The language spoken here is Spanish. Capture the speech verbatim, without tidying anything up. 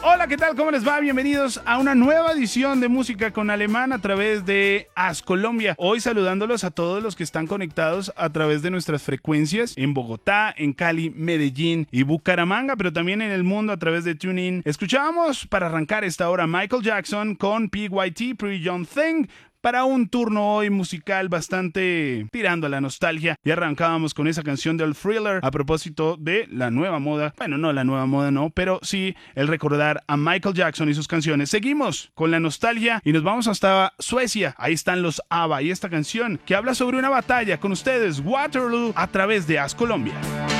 Hola, ¿qué tal? ¿Cómo les va? Bienvenidos a una nueva edición de Música con Alemán a través de As Colombia. Hoy saludándolos a todos los que están conectados a través de nuestras frecuencias en Bogotá, en Cali, Medellín y Bucaramanga, pero también en el mundo a través de TuneIn. Escuchábamos para arrancar esta hora Michael Jackson con P Y T, Pretty Young Thing, para un turno hoy musical bastante tirando a la nostalgia. Y arrancábamos con esa canción del Thriller a propósito de la nueva moda. Bueno, no la nueva moda, no, pero sí el recordar a Michael Jackson y sus canciones. Seguimos con la nostalgia y nos vamos hasta Suecia. Ahí están los ABBA y esta canción que habla sobre una batalla con ustedes, Waterloo, a través de As Colombia.